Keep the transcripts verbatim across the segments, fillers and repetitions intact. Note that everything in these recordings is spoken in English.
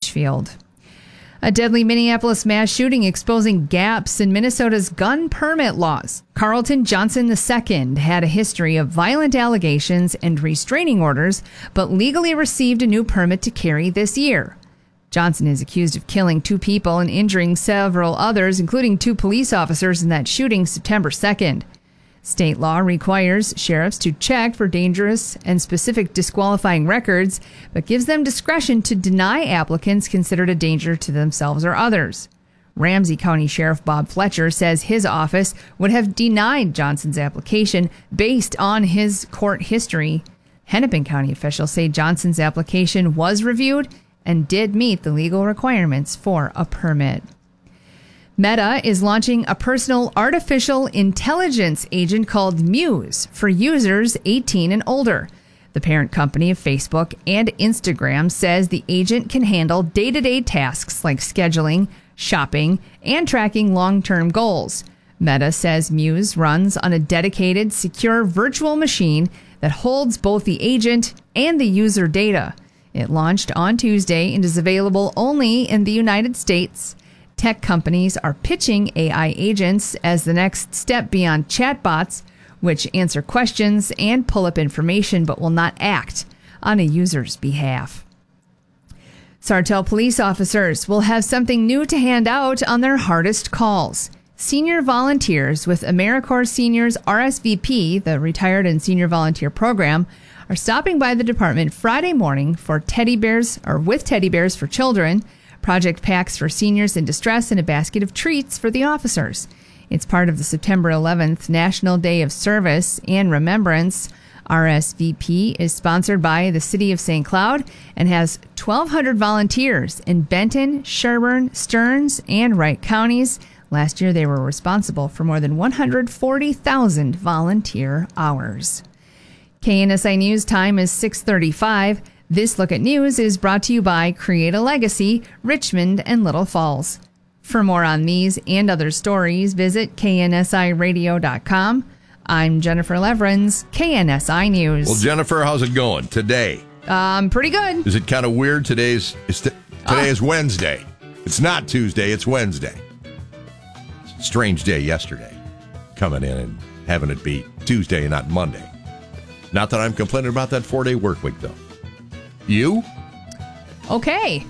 Litchfield. A deadly Minneapolis mass shooting exposing gaps in Minnesota's gun permit laws. Carlton Johnson the Second had a history of violent allegations and restraining orders, but legally received a new permit to carry this year. Johnson is accused of killing two people and injuring several others, including two police officers in that shooting September second. State law requires sheriffs to check for dangerous and specific disqualifying records, but gives them discretion to deny applicants considered a danger to themselves or others. Ramsey County Sheriff Bob Fletcher says his office would have denied Johnson's application based on his court history. Hennepin County officials say Johnson's application was reviewed and did meet the legal requirements for a permit. Meta is launching a personal artificial intelligence agent called Muse for users eighteen and older. The parent company of Facebook and Instagram says the agent can handle day-to-day tasks like scheduling, shopping, and tracking long-term goals. Meta says Muse runs on a dedicated, secure virtual machine that holds both the agent and the user data. It launched on Tuesday and is available only in the United States. Tech companies are pitching A I agents as the next step beyond chatbots, which answer questions and pull up information but will not act on a user's behalf. Sartell police officers will have something new to hand out on their hardest calls. Senior volunteers with AmeriCorps Seniors R S V P, the Retired and Senior Volunteer Program, are stopping by the department Friday morning for teddy bears or with teddy bears for children, project packs for seniors in distress, and a basket of treats for the officers. It's part of the September eleventh National Day of Service and Remembrance. R S V P is sponsored by the City of Saint Cloud and has twelve hundred volunteers in Benton, Sherburne, Stearns, and Wright counties. Last year, they were responsible for more than one hundred forty thousand volunteer hours. K N S I News time is six thirty-five. This Look at News is brought to you by Create a Legacy, Richmond and Little Falls. For more on these and other stories, visit K N S I radio dot com. I'm Jennifer Leverins, K N S I News. Well, Jennifer, how's it going today? Um, pretty good. Is it kind of weird? Today's is t- today uh, is Wednesday. It's not Tuesday. It's Wednesday. It's a strange day yesterday, coming in and having it be Tuesday and not Monday. Not that I'm complaining about that four-day work week, though. You? Okay.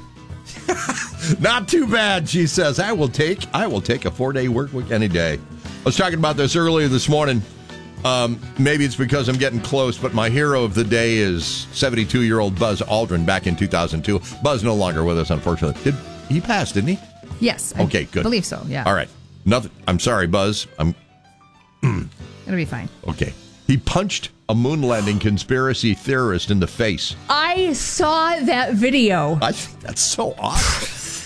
Not too bad, she says. I will take I will take a four-day work week any day. I was talking about this earlier this morning. Um, maybe it's because I'm getting close, but my hero of the day is seventy-two-year-old Buzz Aldrin back in two thousand two. Buzz no longer with us, unfortunately. Did he pass, didn't he? Yes. Okay, I good. believe so, yeah. All right. Nothing. I'm sorry, Buzz. I'm. It'll be fine. Okay. He punched a moon landing conspiracy theorist in the face. I saw that video. I think that's so awesome.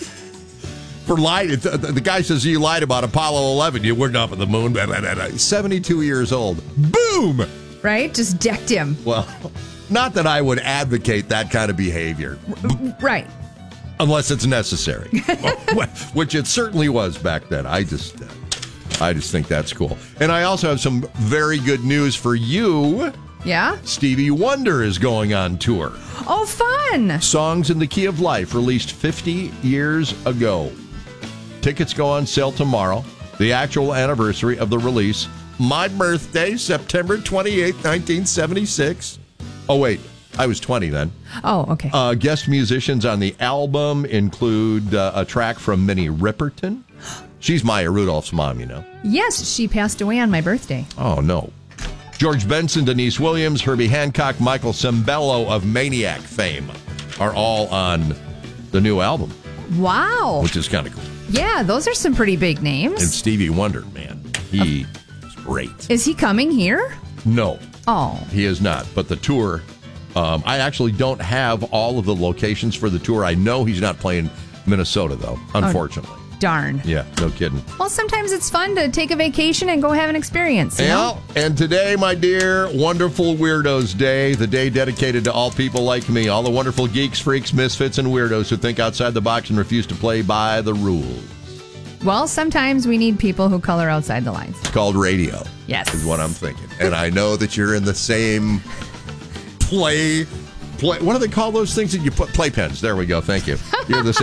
For lying, the, the guy says you lied about Apollo eleven. You weren't up at the moon. seventy-two years old. Boom! Right? Just decked him. Well, not that I would advocate that kind of behavior. Right. Unless it's necessary. Which it certainly was back then. I just... Uh, I just think that's cool. And I also have some very good news for you. Yeah? Stevie Wonder is going on tour. Oh, fun! Songs in the Key of Life, released fifty years ago. Tickets go on sale tomorrow. The actual anniversary of the release. My birthday, September twenty-eighth, nineteen seventy-six. Oh, wait. I was twenty then. Oh, okay. Uh, guest musicians on the album include uh, a track from Minnie Riperton. She's Maya Rudolph's mom, you know. Yes, she passed away on my birthday. Oh, no. George Benson, Denise Williams, Herbie Hancock, Michael Sembello of Maniac fame are all on the new album. Wow. Which is kind of cool. Yeah, those are some pretty big names. And Stevie Wonder, man, he uh, is great. Is he coming here? No. Oh. He is not. But the tour, um, I actually don't have all of the locations for the tour. I know he's not playing Minnesota, though, unfortunately. Oh. Darn. Yeah, no kidding. Well, sometimes it's fun to take a vacation and go have an experience. You yeah, know? And today, my dear, Wonderful Weirdos Day, the day dedicated to all people like me, all the wonderful geeks, freaks, misfits, and weirdos who think outside the box and refuse to play by the rules. Well, sometimes we need people who color outside the lines. It's called radio. Yes. Is what I'm thinking. And I know that you're in the same play... play. What do they call those things that you put? Playpens. There we go. Thank you. You're the